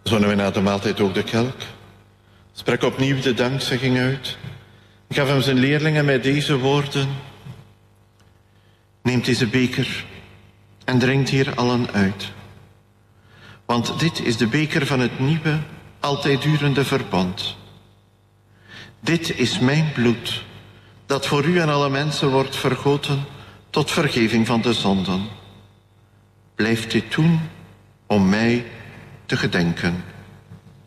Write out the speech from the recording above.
Zonnen we na de maaltijd ook de kelk, sprak opnieuw de dankzegging uit, gaf hem zijn leerlingen met deze woorden: neemt deze beker en drinkt hier allen uit. Want dit is de beker van het nieuwe, altijd durende verbond. Dit is mijn bloed, dat voor u en alle mensen wordt vergoten tot vergeving van de zonden. Blijf dit doen om mij te gedenken.